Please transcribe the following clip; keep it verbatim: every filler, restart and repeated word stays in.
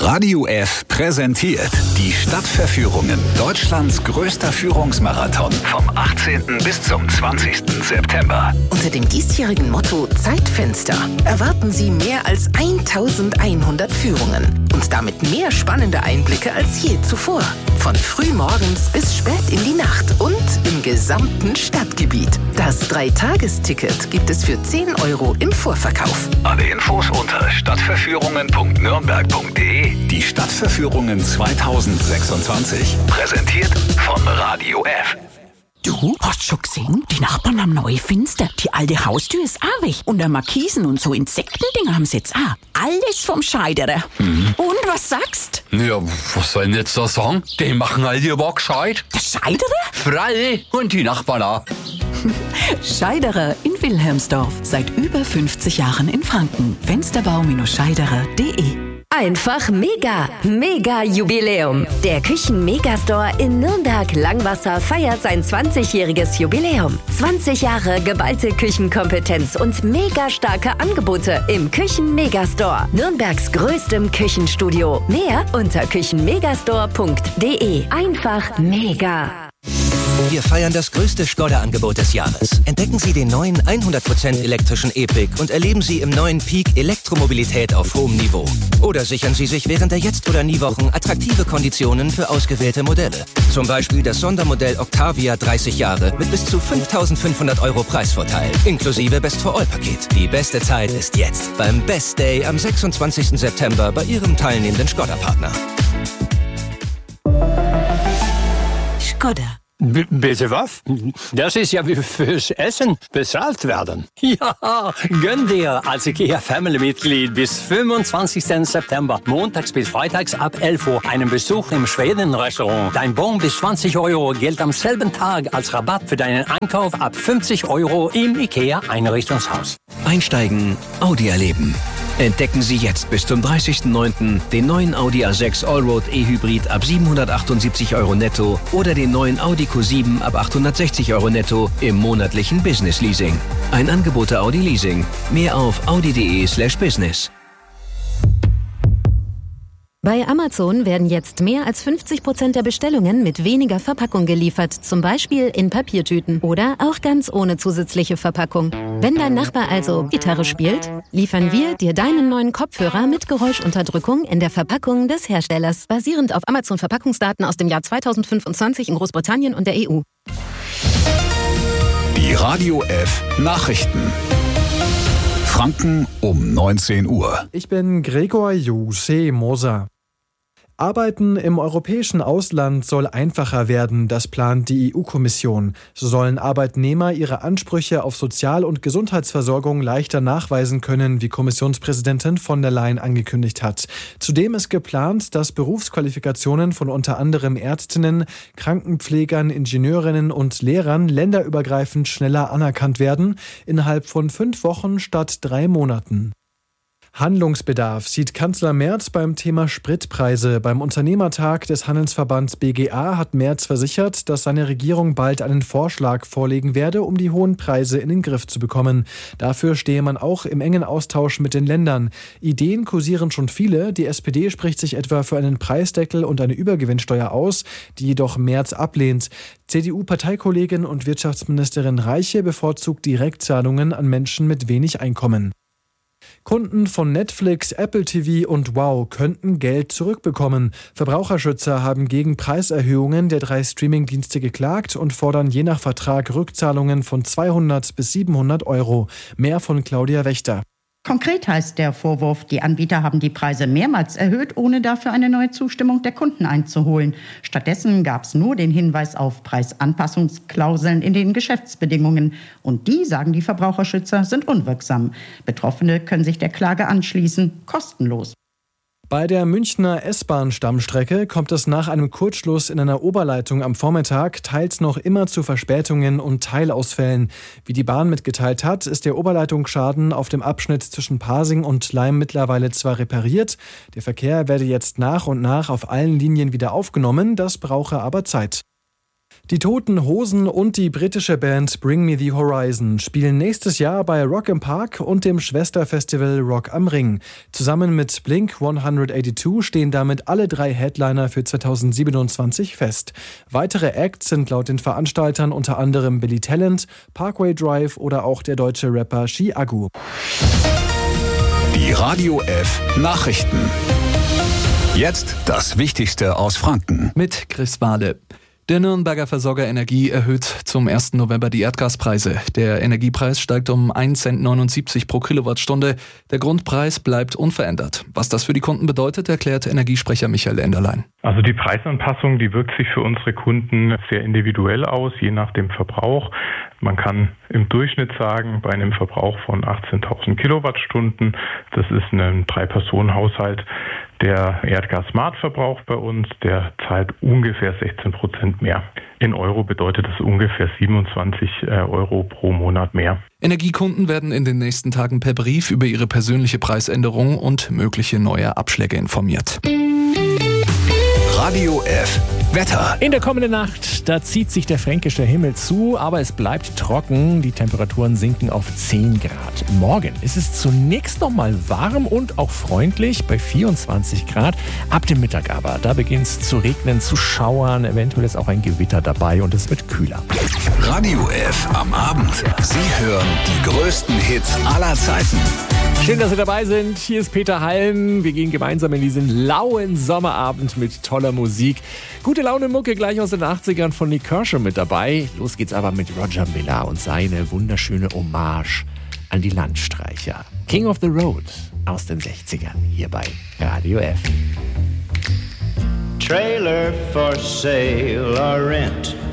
Radio F präsentiert die Stadtverführungen, Deutschlands größter Führungsmarathon vom achtzehnten bis zum zwanzigsten September. Unter dem diesjährigen Motto Zeitfenster erwarten Sie mehr als eintausendeinhundert Führungen und damit mehr spannende Einblicke als je zuvor. Von frühmorgens bis spät in die Nacht und im gesamten Stadtgebiet. Das Dreitagesticket gibt es für zehn Euro im Vorverkauf. Alle Infos unter stadtverführungen punkt nürnberg punkt de. Die Stadtverführungen zweitausendsechsundzwanzig. Präsentiert von Radio F. Du, hast schon gesehen? Die Nachbarn haben neue Fenster. Die alte Haustür ist auch weg. Und der Markisen und so Insektendinger haben sie jetzt auch. Alles vom Scheiderer. Mhm. Und, was sagst? Ja, was soll ich denn jetzt da sagen? Die machen all die aber gescheit. Der Scheiderer? Fralle und die Nachbarn auch. Scheiderer in Wilhelmsdorf. Seit über fünfzig Jahren in Franken. Fensterbau Scheiderer punkt de. Einfach mega, mega Jubiläum. Der Küchen-Megastore in Nürnberg-Langwasser feiert sein zwanzigjähriges Jubiläum. zwanzig Jahre geballte Küchenkompetenz und mega starke Angebote im Küchen-Megastore. Nürnbergs größtem Küchenstudio. Mehr unter küchenmegastore punkt de. Einfach mega. Wir feiern das größte Skoda-Angebot des Jahres. Entdecken Sie den neuen hundert Prozent elektrischen E-Pick und erleben Sie im neuen Peak Elektromobilität auf hohem Niveau. Oder sichern Sie sich während der Jetzt- oder Nie-Wochen attraktive Konditionen für ausgewählte Modelle. Zum Beispiel das Sondermodell Octavia dreißig Jahre mit bis zu fünftausendfünfhundert Euro Preisvorteil, inklusive Best-for-All-Paket. Die beste Zeit ist jetzt beim Best Day am sechsundzwanzigsten September bei Ihrem teilnehmenden Skoda-Partner. Skoda. B- bitte was? Das ist ja wie fürs Essen bezahlt werden. Ja, gönn dir als IKEA-Family-Mitglied bis fünfundzwanzigsten September, montags bis freitags ab elf Uhr, einen Besuch im Schweden-Restaurant. Dein Bon bis zwanzig Euro gilt am selben Tag als Rabatt für deinen Einkauf ab fünfzig Euro im IKEA-Einrichtungshaus. Einsteigen, Audi erleben. Entdecken Sie jetzt bis zum dreißigsten neunten den neuen Audi A sechs Allroad E-Hybrid ab siebenhundertachtundsiebzig Euro netto oder den neuen Audi Q sieben ab achthundertsechzig Euro netto im monatlichen Business Leasing. Ein Angebot der Audi Leasing. Mehr auf audi punkt de slash business. Bei Amazon werden jetzt mehr als fünfzig Prozent der Bestellungen mit weniger Verpackung geliefert, zum Beispiel in Papiertüten oder auch ganz ohne zusätzliche Verpackung. Wenn dein Nachbar also Gitarre spielt, liefern wir dir deinen neuen Kopfhörer mit Geräuschunterdrückung in der Verpackung des Herstellers, basierend auf Amazon-Verpackungsdaten aus dem Jahr zweitausendfünfundzwanzig in Großbritannien und der E U. Die Radio F Nachrichten. Franken um neunzehn Uhr. Ich bin Gregor Juse Moser. Arbeiten im europäischen Ausland soll einfacher werden, das plant die E U-Kommission. So sollen Arbeitnehmer ihre Ansprüche auf Sozial- und Gesundheitsversorgung leichter nachweisen können, wie Kommissionspräsidentin von der Leyen angekündigt hat. Zudem ist geplant, dass Berufsqualifikationen von unter anderem Ärztinnen, Krankenpflegern, Ingenieurinnen und Lehrern länderübergreifend schneller anerkannt werden, innerhalb von fünf Wochen statt drei Monaten. Handlungsbedarf sieht Kanzler Merz beim Thema Spritpreise. Beim Unternehmertag des Handelsverbands B G A hat Merz versichert, dass seine Regierung bald einen Vorschlag vorlegen werde, um die hohen Preise in den Griff zu bekommen. Dafür stehe man auch im engen Austausch mit den Ländern. Ideen kursieren schon viele. Die S P D spricht sich etwa für einen Preisdeckel und eine Übergewinnsteuer aus, die jedoch Merz ablehnt. C D U-Parteikollegin und Wirtschaftsministerin Reiche bevorzugt Direktzahlungen an Menschen mit wenig Einkommen. Kunden von Netflix, Apple T V und Wow könnten Geld zurückbekommen. Verbraucherschützer haben gegen Preiserhöhungen der drei Streamingdienste geklagt und fordern je nach Vertrag Rückzahlungen von zweihundert bis siebenhundert Euro. Mehr von Claudia Wächter. Konkret heißt der Vorwurf, die Anbieter haben die Preise mehrmals erhöht, ohne dafür eine neue Zustimmung der Kunden einzuholen. Stattdessen gab es nur den Hinweis auf Preisanpassungsklauseln in den Geschäftsbedingungen. Und die, sagen die Verbraucherschützer, sind unwirksam. Betroffene können sich der Klage anschließen, kostenlos. Bei der Münchner S-Bahn-Stammstrecke kommt es nach einem Kurzschluss in einer Oberleitung am Vormittag teils noch immer zu Verspätungen und Teilausfällen. Wie die Bahn mitgeteilt hat, ist der Oberleitungsschaden auf dem Abschnitt zwischen Pasing und Laim mittlerweile zwar repariert, der Verkehr werde jetzt nach und nach auf allen Linien wieder aufgenommen, das brauche aber Zeit. Die Toten Hosen und die britische Band Bring Me the Horizon spielen nächstes Jahr bei Rock im Park und dem Schwesterfestival Rock am Ring. Zusammen mit Blink hundertzweiundachtzig stehen damit alle drei Headliner für zweitausendsiebenundzwanzig fest. Weitere Acts sind laut den Veranstaltern unter anderem Billy Talent, Parkway Drive oder auch der deutsche Rapper Chiago. Die Radio F Nachrichten. Jetzt das Wichtigste aus Franken. Mit Chris Wahle. Der Nürnberger Versorger Energie erhöht zum ersten November die Erdgaspreise. Der Energiepreis steigt um ein Cent neunundsiebzig pro Kilowattstunde. Der Grundpreis bleibt unverändert. Was das für die Kunden bedeutet, erklärt Energiesprecher Michael Enderlein. Also die Preisanpassung, die wirkt sich für unsere Kunden sehr individuell aus, je nach dem Verbrauch. Man kann im Durchschnitt sagen, bei einem Verbrauch von achtzehntausend Kilowattstunden, das ist ein Drei-Personen-Haushalt, der Erdgas Smart verbraucht bei uns, der zahlt ungefähr sechzehn Prozent mehr. In Euro bedeutet das ungefähr siebenundzwanzig Euro pro Monat mehr. Energiekunden werden in den nächsten Tagen per Brief über ihre persönliche Preisänderung und mögliche neue Abschläge informiert. Radio F Wetter. In der kommenden Nacht, da zieht sich der fränkische Himmel zu, aber es bleibt trocken. Die Temperaturen sinken auf zehn Grad. Morgen ist es zunächst noch mal warm und auch freundlich bei vierundzwanzig Grad. Ab dem Mittag aber, da beginnt es zu regnen, zu schauern. Eventuell ist auch ein Gewitter dabei und es wird kühler. Radio F am Abend. Sie hören die größten Hits aller Zeiten. Schön, dass Sie dabei sind. Hier ist Peter Halm. Wir gehen gemeinsam in diesen lauen Sommerabend mit toller Musik. Gute Laune Mucke gleich aus den achtzigern von Nick Kershaw mit dabei. Los geht's aber mit Roger Miller und seine wunderschöne Hommage an die Landstreicher. King of the Road aus den sechzigern hier bei Radio F. Trailer for sale or rent.